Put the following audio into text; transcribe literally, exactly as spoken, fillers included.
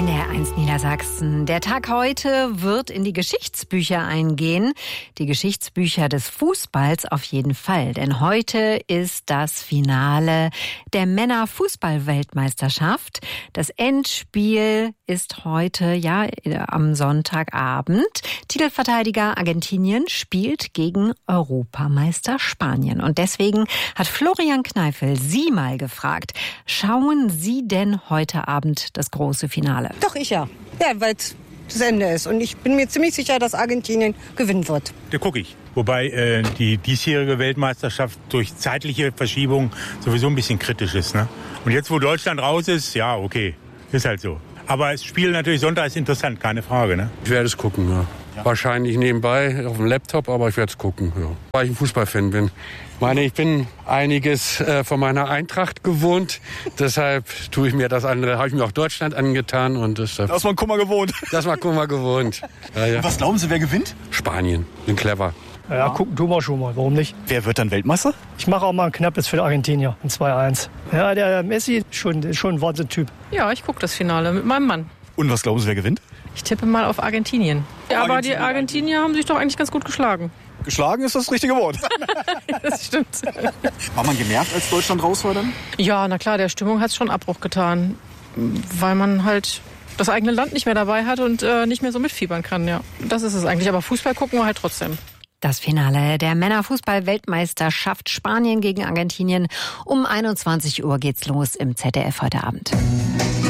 In der eins Niedersachsen. Der Tag heute wird in die Geschichtsbücher eingehen. Die Geschichtsbücher des Fußballs auf jeden Fall. Denn heute ist das Finale der Männer-Fußball-Weltmeisterschaft. Das Endspiel ist heute, ja, am Sonntagabend. Titelverteidiger Argentinien spielt gegen Europameister Spanien. Und deswegen hat Florian Kneifel Sie mal gefragt, schauen Sie denn heute Abend das große Finale? Doch, ich ja. Ja, weil es das Ende ist. Und ich bin mir ziemlich sicher, dass Argentinien gewinnen wird. Da gucke ich. Wobei äh, die diesjährige Weltmeisterschaft durch zeitliche Verschiebung sowieso ein bisschen kritisch ist. Ne? Und jetzt, wo Deutschland raus ist, ja, okay, ist halt so. Aber das Spiel natürlich Sonntag ist interessant, keine Frage. Ne? Ich werde es gucken, ja. Ja. Wahrscheinlich nebenbei auf dem Laptop, aber ich werde es gucken, ja. Weil ich ein Fußballfan bin. Ich meine, ich bin einiges äh, von meiner Eintracht gewohnt. Deshalb tue ich mir das andere, habe ich mir auch Deutschland angetan. Und deshalb, das war Kummer gewohnt. Das war Kummer gewohnt. Ja, ja. Was glauben Sie, wer gewinnt? Spanien. Bin clever. Ja, ja, gucken tun wir schon mal. Warum nicht? Wer wird dann Weltmeister? Ich mache auch mal ein knappes für die Argentinier. Ein zwei eins. Ja, der Messi schon, ist schon ein Wahnsinn-Typ. Ja, ich gucke das Finale mit meinem Mann. Und was glauben Sie, wer gewinnt? Ich tippe mal auf Argentinien. Ja, aber Argentinien. die Argentinier haben sich doch eigentlich ganz gut geschlagen. Geschlagen ist das richtige Wort. Das stimmt. War man genervt, als Deutschland raus war dann? Ja, na klar, der Stimmung hat es schon Abbruch getan. Weil man halt das eigene Land nicht mehr dabei hat und äh, nicht mehr so mitfiebern kann. Ja, das ist es eigentlich. Aber Fußball gucken wir halt trotzdem. Das Finale der Männerfußball-Weltmeisterschaft Spanien gegen Argentinien. Um einundzwanzig Uhr geht's los im Z D F heute Abend.